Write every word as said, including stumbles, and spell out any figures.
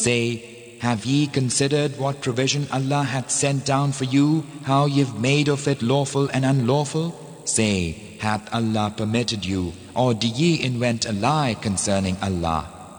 Say, have ye considered what provision Allah hath sent down for you, how ye've made of it lawful and unlawful? Say, hath Allah permitted you, or do ye invent a lie concerning Allah?